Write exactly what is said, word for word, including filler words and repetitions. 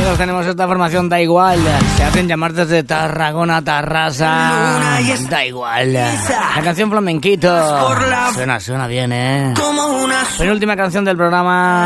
amigos, tenemos esta formación, Da Igual. Se hacen llamar desde Tarragona, Tarrasa. Da igual. La canción Flamenquito. Suena, suena bien, ¿eh? Penúltima canción del programa.